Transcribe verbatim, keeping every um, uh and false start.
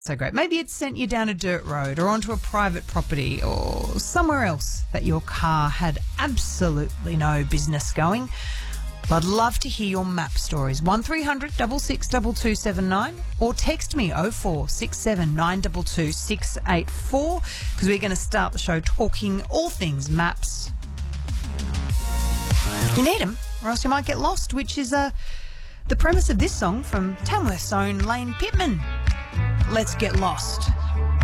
So great. Maybe it's sent you down a dirt road or onto a private property or somewhere else that your car had absolutely no business going. Well, I'd love to hear your map stories. one three hundred six six two two seven nine or text me oh four six seven nine two two six eight four because we're going to start the show talking all things maps. You need them or else you might get lost, which is uh, the premise of this song from Tamworth's own Lane Pittman. Let's get lost.